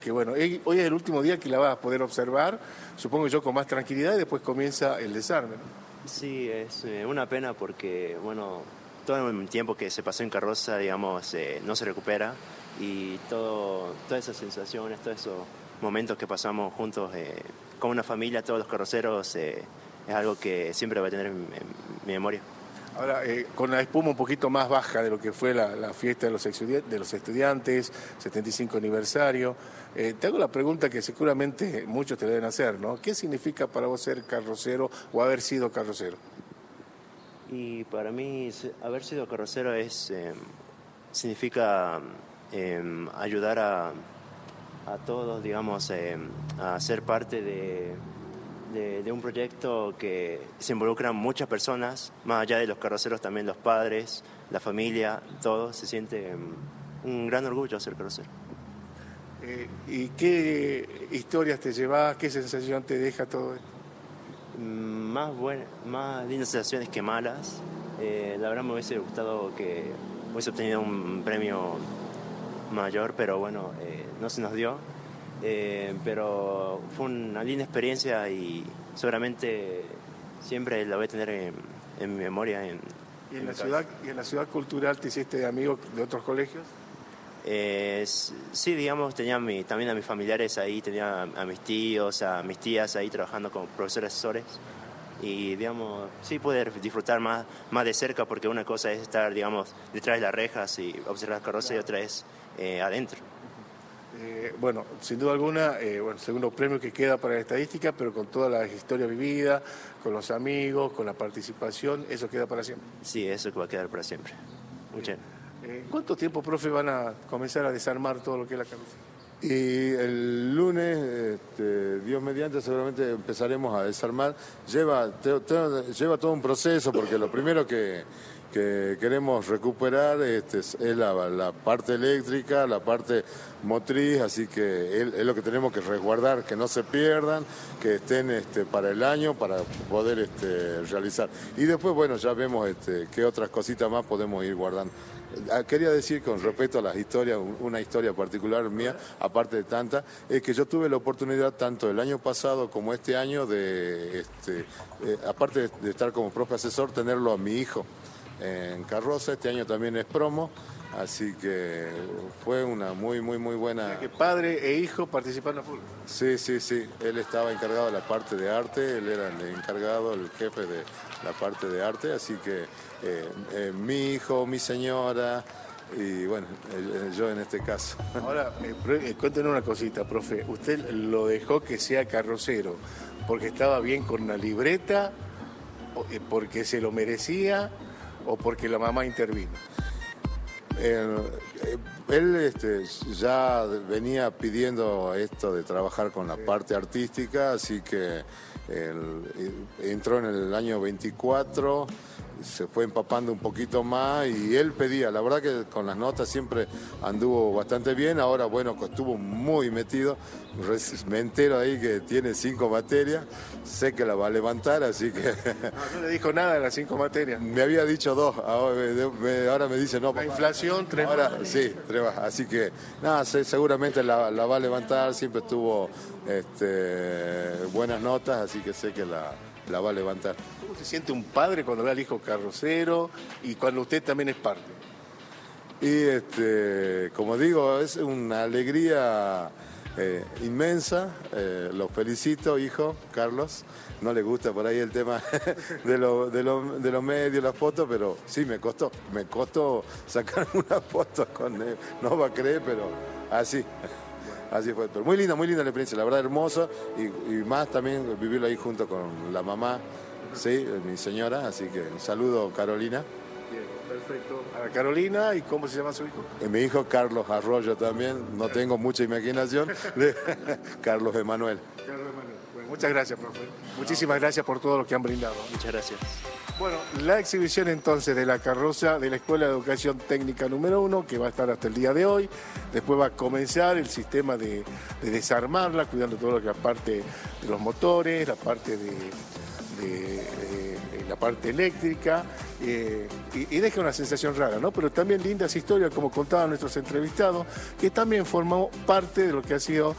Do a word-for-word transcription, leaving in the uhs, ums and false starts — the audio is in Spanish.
Que bueno, hoy es el último día que la vas a poder observar, supongo yo con más tranquilidad, y después comienza el desarme, ¿no? Sí, es eh, una pena porque, bueno, todo el tiempo que se pasó en carroza, digamos, eh, no se recupera, y todo, todas esas sensaciones, todos esos momentos que pasamos juntos eh, con una familia, todos los carroceros, eh, es algo que siempre voy a tener en, en mi memoria. Ahora, eh, con la espuma un poquito más baja de lo que fue la, la fiesta de los, de los estudiantes, setenta y cinco aniversario, eh, te hago la pregunta que seguramente muchos te deben hacer, ¿no? ¿Qué significa para vos ser carrocero o haber sido carrocero? Y para mí, haber sido carrocero es, eh, significa eh, ayudar a, a todos, digamos, eh, a ser parte de... De, de un proyecto que se involucran muchas personas, más allá de los carroceros también los padres, la familia, todo, se siente um, un gran orgullo ser carrocero. Eh, ¿Y qué historias te llevas, qué sensación te deja todo esto? Más, buena, más lindas sensaciones que malas. Eh, la verdad me hubiese gustado que hubiese obtenido un premio mayor, pero bueno, eh, no se nos dio. Eh, pero fue una linda experiencia y seguramente siempre la voy a tener en, en mi memoria. En, ¿Y, en en la ciudad, ¿Y en la ciudad cultural te hiciste amigos de otros colegios? Eh, sí, digamos, tenía mi, también a mis familiares ahí, tenía a mis tíos, a mis tías ahí trabajando como profesores asesores. Y, digamos, sí poder disfrutar más, más de cerca, porque una cosa es estar, digamos, detrás de las rejas y observar las carrozas, y otra es eh, adentro. Eh, bueno, sin duda alguna, eh, bueno, segundo premio que queda para la estadística, pero con toda la historia vivida, con los amigos, con la participación, eso queda para siempre. Sí, eso que va a quedar para siempre. Muchas eh, ¿Cuánto tiempo, profe, van a comenzar a desarmar todo lo que es la carroza? Y el lunes, este, Dios mediante, seguramente empezaremos a desarmar. Lleva, te, te, lleva todo un proceso, porque lo primero que... que queremos recuperar este, es la, la parte eléctrica, la parte motriz, así que es, es lo que tenemos que resguardar, que no se pierdan, que estén este, para el año, para poder este, realizar. Y después, bueno, ya vemos este, qué otras cositas más podemos ir guardando. Quería decir con respecto a las historias, una historia particular mía, aparte de tanta, es que yo tuve la oportunidad tanto el año pasado como este año de, este, eh, aparte de estar como profe asesor, tenerlo a mi hijo en carroza. Este año también es promo, así que fue una muy, muy, muy buena... O sea, que padre e hijo participaron a full. Sí, sí, sí, él estaba encargado de la parte de arte, él era el encargado, el jefe de la parte de arte, así que eh, eh, mi hijo, mi señora y bueno, eh, yo en este caso. Ahora, eh, cuéntenos una cosita, profe, ¿usted lo dejó que sea carrocero porque estaba bien con una libreta, porque se lo merecía o porque la mamá intervino? Eh, él este, ya venía pidiendo esto de trabajar con la parte artística, así que él, entró en el año veinticuatro, se fue empapando un poquito más y él pedía, la verdad que con las notas siempre anduvo bastante bien, ahora bueno, estuvo muy metido, me entero ahí que tiene cinco materias, sé que la va a levantar, así que... No, no le dijo nada de las cinco materias. Me había dicho dos, ahora me, ahora me dice no. La papá, inflación, tres ahora, más. Sí, tres más, así que nada, seguramente la, la va a levantar, siempre tuvo este, buenas notas, así que sé que la... la va a levantar. ¿Cómo se siente un padre cuando ve al hijo carrocero y cuando usted también es parte? Y este, como digo, es una alegría eh, inmensa. Eh, lo felicito, hijo, Carlos. No le gusta por ahí el tema de, lo, de, lo, de los medios, las fotos, pero sí, me costó. Me costó sacar una foto con él. No va a creer, pero así. Así fue, pero muy linda, muy linda la experiencia, la verdad hermosa, y, y más también vivirlo ahí junto con la mamá, sí, mi señora, así que un saludo, Carolina. Bien, perfecto. A Carolina, ¿y cómo se llama su hijo? Y mi hijo Carlos Arroyo también, no tengo mucha imaginación, Carlos Emanuel. Carlos Emanuel. Bueno, muchas gracias, profe. Muchísimas gracias por todo lo que han brindado. Muchas gracias. Bueno, la exhibición entonces de la carroza de la Escuela de Educación Técnica número uno, que va a estar hasta el día de hoy. Después va a comenzar el sistema de, de desarmarla, cuidando todo lo que es la parte de los motores, la parte de, de, de la parte eléctrica, eh, y, y deja una sensación rara, ¿no? Pero también lindas historias, como contaban nuestros entrevistados, que también formó parte de lo que ha sido